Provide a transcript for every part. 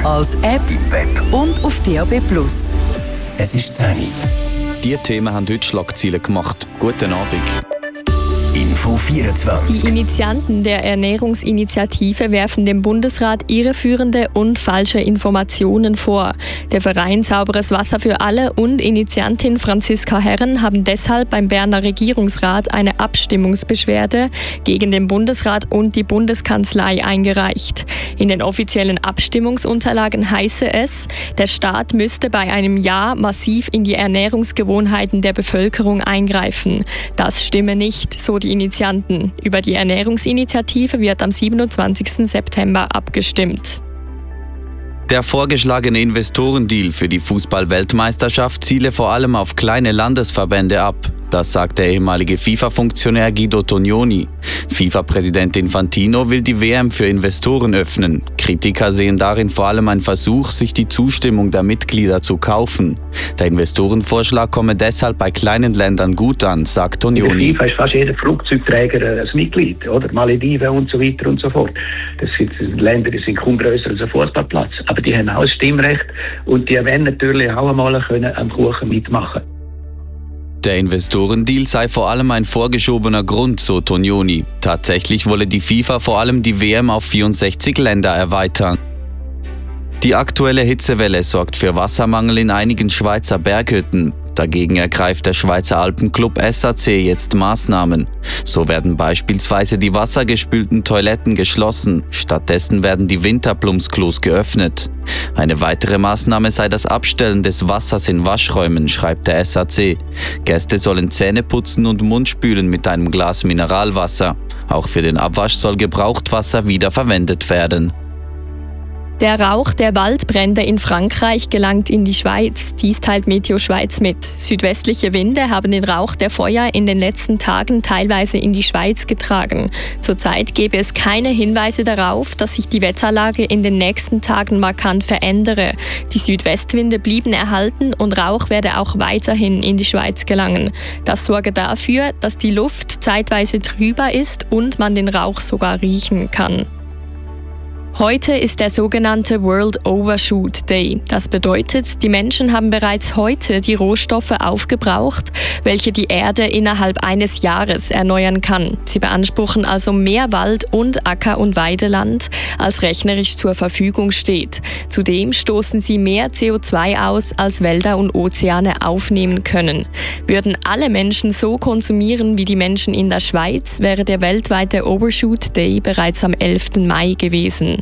als App, im Web und auf DAB+. Es ist 10 Uhr. Diese Themen haben heute Schlagzeilen gemacht. Guten Abend. Info 24. Die Initianten der Ernährungsinitiative werfen dem Bundesrat irreführende und falsche Informationen vor. Der Verein Sauberes Wasser für alle und Initiantin Franziska Herren haben deshalb beim Berner Regierungsrat eine Abstimmungsbeschwerde gegen den Bundesrat und die Bundeskanzlei eingereicht. In den offiziellen Abstimmungsunterlagen heiße es, der Staat müsste bei einem Ja massiv in die Ernährungsgewohnheiten der Bevölkerung eingreifen. Das stimme nicht, so die Initianten. Über die Ernährungsinitiative wird am 27. September abgestimmt. Der vorgeschlagene Investorendeal für die Fußball-Weltmeisterschaft ziele vor allem auf kleine Landesverbände ab. Das sagt der ehemalige FIFA-Funktionär Guido Tognoni. FIFA-Präsident Infantino will die WM für Investoren öffnen. Kritiker sehen darin vor allem einen Versuch, sich die Zustimmung der Mitglieder zu kaufen. Der Investorenvorschlag komme deshalb bei kleinen Ländern gut an, sagt Tognoni. In FIFA ist fast jeder Flugzeugträger ein Mitglied, oder? Malediven und so weiter und so fort. Das sind Länder, die sind kaum grösser als ein Fußballplatz. Aber die haben auch ein Stimmrecht und die werden natürlich auch einmal am Kuchen mitmachen. Der Investorendeal sei vor allem ein vorgeschobener Grund, so Tognoni. Tatsächlich wolle die FIFA vor allem die WM auf 64 Länder erweitern. Die aktuelle Hitzewelle sorgt für Wassermangel in einigen Schweizer Berghütten. Dagegen ergreift der Schweizer Alpenclub SAC jetzt Maßnahmen. So werden beispielsweise die wassergespülten Toiletten geschlossen. Stattdessen werden die Winterplumpsklos geöffnet. Eine weitere Maßnahme sei das Abstellen des Wassers in Waschräumen, schreibt der SAC. Gäste sollen Zähne putzen und Mund spülen mit einem Glas Mineralwasser. Auch für den Abwasch soll Gebrauchtwasser wiederverwendet werden. Der Rauch der Waldbrände in Frankreich gelangt in die Schweiz. Dies teilt Meteo Schweiz mit. Südwestliche Winde haben den Rauch der Feuer in den letzten Tagen teilweise in die Schweiz getragen. Zurzeit gebe es keine Hinweise darauf, dass sich die Wetterlage in den nächsten Tagen markant verändere. Die Südwestwinde blieben erhalten und Rauch werde auch weiterhin in die Schweiz gelangen. Das sorge dafür, dass die Luft zeitweise trüber ist und man den Rauch sogar riechen kann. Heute ist der sogenannte World Overshoot Day. Das bedeutet, die Menschen haben bereits heute die Rohstoffe aufgebraucht, welche die Erde innerhalb eines Jahres erneuern kann. Sie beanspruchen also mehr Wald und Acker- und Weideland, als rechnerisch zur Verfügung steht. Zudem stoßen sie mehr CO2 aus, als Wälder und Ozeane aufnehmen können. Würden alle Menschen so konsumieren wie die Menschen in der Schweiz, wäre der weltweite Overshoot Day bereits am 11. Mai gewesen.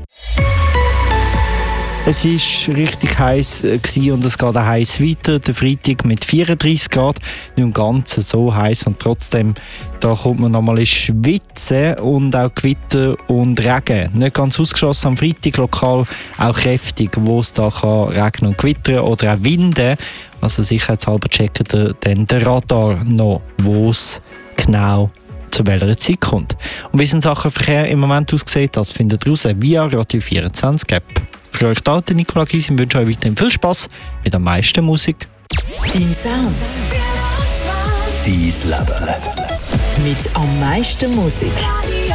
Es war richtig heiß und es geht auch heiß weiter. Der Freitag mit 34 Grad, nicht im Ganzen so heiß und trotzdem da kommt man nochmal ins Schwitzen und auch Gewitter und Regen. Nicht ganz ausgeschlossen am Freitag lokal auch kräftig, wo es da kann regnen und gewittern oder auch winden. Also sicherheitshalber checken dann den Radar noch, wo es genau zu welcher Zeit kommt. Und wie es in Sachen Verkehr im Moment aussieht, das findet ihr raus via Radio 24 App. Für euch da, Nicola Gysi, wünsche euch weiterhin viel Spass mit am meisten Musik. Dein Sound. Dein Leben. Mit am meisten Musik.